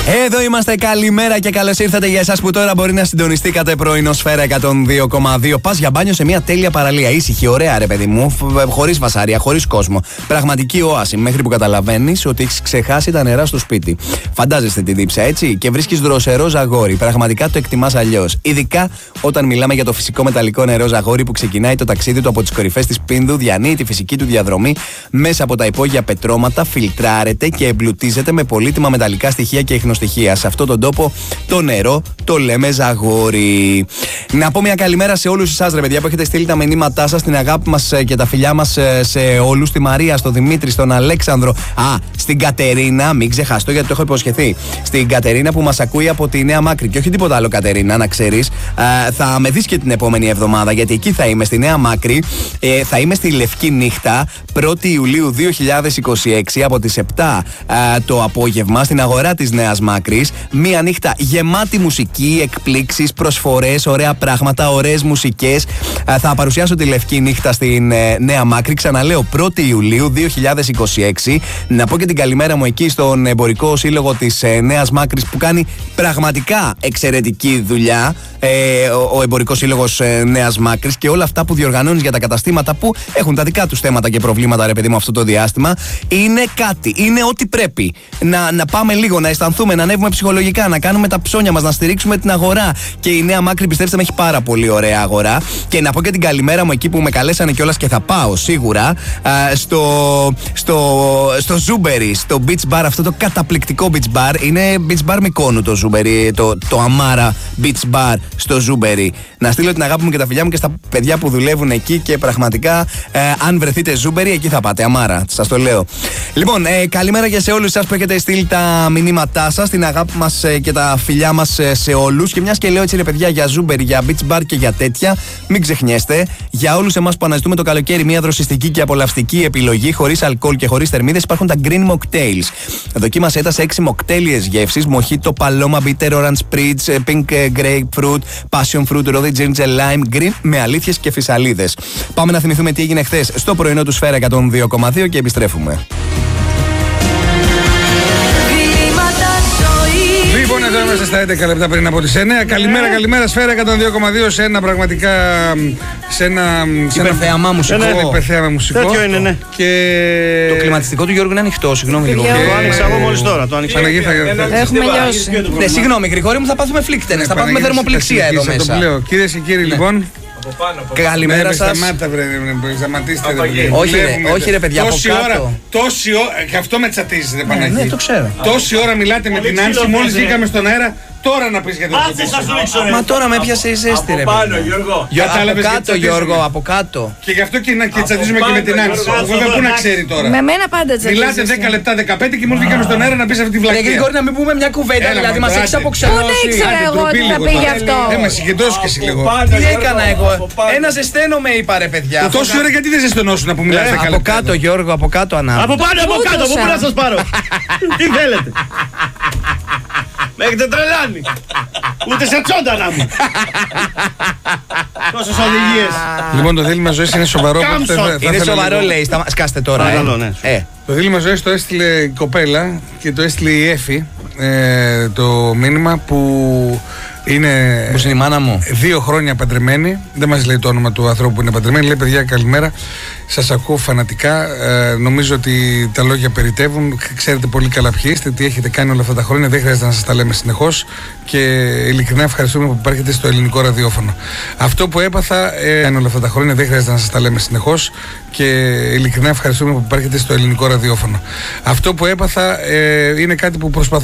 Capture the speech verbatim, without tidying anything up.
Εδώ είμαστε, καλημέρα και καλώς ήρθατε για εσάς που τώρα μπορεί να συντονιστήκατε πρωινό Σφαίρα εκατόν δύο κόμμα δύο. Πας για μπάνιο σε μια τέλεια παραλία, ήσυχη, ωραία ρε παιδί μου, χωρίς βασάρια, χωρίς κόσμο. Πραγματική όαση, μέχρι που καταλαβαίνεις ότι έχεις ξεχάσει τα νερά στο σπίτι. Φαντάζεστε τη δίψα, έτσι, και βρίσκεις δροσερό ζαγόρι. Πραγματικά το εκτιμάς αλλιώς. Ειδικά όταν μιλάμε για το φυσικό μεταλλικό νερό ζαγόρι που ξεκινάει το ταξίδι του από τις κορυφές της Πίνδου, διανύει τη φυσική του διαδρομή μέσα από τα υπόγεια πετρώματα, φιλτράρεται και εμπλουτίζεται με πολύτιμα μεταλλικά στοιχεία και ιχνοστοιχεία. Σε αυτόν τον τόπο το νερό το λέμε ζαγόρι. Να πω μια καλημέρα σε όλους εσάς, ρε παιδιά, που έχετε στείλει τα μηνύματά σας, την αγάπη μας και τα φιλιά μας σε όλους. Στη Μαρία, στον Δημήτρη, στον Αλέξανδρο. Α, στην Κατερίνα, μην ξεχαστώ γιατί το έχω υποσχεθεί. Στην Κατερίνα που μας ακούει από τη Νέα Μάκρη. Και όχι τίποτα άλλο, Κατερίνα, να ξέρεις. Α, θα με δεις και την επόμενη εβδομάδα, γιατί εκεί θα είμαι, στη Νέα Μάκρη. Ε, θα είμαι στη Λευκή Νύχτα, πρώτη Ιουλίου δύο χιλιάδες είκοσι έξι, από τις επτά α, το απόγευμα, στην αγορά της Νέας Μάκρης. Μία νύχτα γεμάτη μουσική, εκπλήξεις, προσφορές, ωραία πράγματα, ωραίες μουσικές. Α, θα παρουσιάσω τη Λευκή Νύχτα στην ε, Νέα Μάκρη. Ξαναλέω, πρώτη Ιουλίου δύο χιλιάδες είκοσι έξι. Να πω και την καλημέρα μου εκεί στον Εμπορικό Σύλλογο της ε, Νέας Μάκρης, που κάνει πραγματικά εξαιρετική δουλειά. Ε, ο, ο Εμπορικός Σύλλογος ε, Νέας Μάκρης, και όλα αυτά που διοργανώνεις για τα καταστήματα που έχουν τα δικά τους θέματα και προβλήματα, ρε παιδί μου, αυτό το διάστημα. Είναι κάτι, είναι ό,τι πρέπει. Να, να πάμε λίγο, να αισθανθούμε, να ανέβουμε ψυχολογικά, να κάνουμε τα ψώνια μας, να στηρίξουμε την αγορά. Και η Νέα Μάκρη, πιστέψτε με, έχει πάρα πολύ ωραία αγορά. Και να πω και την καλημέρα μου εκεί που με καλέσανε κιόλας και θα πάω σίγουρα, α, στο, στο, στο Ζούμπερι, στο beach bar, αυτό το καταπληκτικό beach bar. Είναι beach bar Μυκόνου το Ζούμπερι, το, το Αμάρα beach bar στο Ζούμπερι. Να στείλω την αγάπη μου και τα φιλιά μου και στα παιδιά που δουλεύουν εκεί, και πραγματικά ε, αν βρεθείτε Ζούμπερι, εκεί θα πάτε. Αμάρα, σας το λέω. Λοιπόν, ε, καλημέρα και σε όλους εσάς που έχετε στείλει τα μηνύματά σας, την αγάπη μας ε, και τα φιλιά μας ε, σε όλους. Και μιας και λέω έτσι, ρε παιδιά, για Ζούμπερι, για beach bar και για τέτοια, μην ξεχνιέστε, για όλους εμάς που αναζητούμε το καλοκαίρι μια δροσιστική και απολαυστική επιλογή, χωρίς αλκοόλ και χωρίς θερμίδες, υπάρχουν τα Green Mocktails. Δοκίμασέ τα σε έξι μοκτέλιες γεύσεις: Mojito, Paloma, Bitter, Orange Spritz, Pink Grapefruit, Passion Fruit, Rosy Ginger Lime, Green, με αλήθειες και φυσαλίδες. Πάμε να θυμηθούμε τι έγινε χθες στο πρωινό του Σφαίρα εκατόν δύο κόμμα δύο και επιστρέφουμε. Λοιπόν, εδώ είμαστε στα έντεκα λεπτά πριν από τις εννιά. Καλημέρα, καλημέρα, Σφαίρα εκατόν δύο κόμμα δύο, σε ένα πραγματικά. Σε ένα. Υπερθέαμα μουσικό. Υπερθέαμα μουσικό. Τέτοιο είναι, ναι. Και... Το κλιματιστικό του Γιώργου είναι ανοιχτό, συγγνώμη λίγο. Το άνοιξα εγώ μόλις τώρα. Το άνοιξα. Έχουμε λιώσει. Ναι, συγγνώμη, Γρηγόρη μου, θα πάθουμε φλίκτενες, θα πάθουμε θερμοπληξία εδώ μέσα. Κυρίες και κύριοι, λοιπόν. Καλημέρα σας. Σταμάτα, βρε, σταματήστε. Όχι, ρε, όχι, ρε, παιδιά, από κάτω. Τόση ώρα. Και αυτό με τσατίζετε, Παναγία. Ναι, το ξέρω. Τόση ώρα μιλάτε με την Άνση, μόλις βγήκαμε στον αέρα. Τώρα να πεις για το τσατίζετε. Μα τώρα με έπιασε η ζέστη, ρε. Από πάνω, Γιώργο. Από κάτω, Γιώργο, από κάτω. Και γι' αυτό και τσατίζουμε και με την Άνση. Βέβαια, πού να ξέρει τώρα. Με μένα πάντα τσατίζεσαι. Μιλάτε δέκα λεπτά, δεκαπέντε και μόλις βγήκαμε στον αέρα να πεις αυτή τη βλακία. Ρε Γρηγόρη, να μην πούμε μια κουβέντα, δηλαδή μας έχεις αποξενώσει. Πού να ήξερα εγώ ότι θα πει γι' αυτό. Ε, με συγκεντρώσεις και εσύ λίγο. Τι έκανα εγώ. Ένα ζεσταίνο με είπα, ρε παιδιά. Τόση ώρα γιατί δεν ζεστονόσουν που μιλάς δέκα λεπτά. Από κάτω, Γιώργο, από κάτω ανάβει. Από πάνω, από κάτω, από πού να σας πάρω. Τι θέλετε. Με έχετε τρελάνει. Ούτε σε τσόντα να μου. Τόσες οδηγίες. Λοιπόν, το δίλημμα ζωής είναι σοβαρό. Είναι σοβαρό, λέει. Σκάστε τώρα. Ε. Το δίλημμα ζωής το έστειλε η κοπέλα και το έστειλε η Έφη, το μήνυμα που είναι. Πώς είναι η μάνα μου. Δύο χρόνια παντρεμένη. Δεν μας λέει το όνομα του ανθρώπου που είναι παντρεμένη. Λέει: παιδιά, καλημέρα. Σας ακούω φανατικά. Ε, νομίζω ότι τα λόγια περιτεύουν. Ξέρετε πολύ καλά ποιοι είστε, τι έχετε κάνει όλα αυτά τα χρόνια. Δεν χρειάζεται να σας τα λέμε συνεχώς. Και ειλικρινά ευχαριστούμε που υπάρχετε στο ελληνικό ραδιόφωνο. Αυτό που έπαθα. Ε, όλα αυτά τα χρόνια δεν χρειάζεται να σας τα λέμε συνεχώς. Και ειλικρινά ευχαριστούμε που υπάρχετε στο ελληνικό ραδιόφωνο. Αυτό που έπαθα ε, είναι κάτι που προσπαθώ.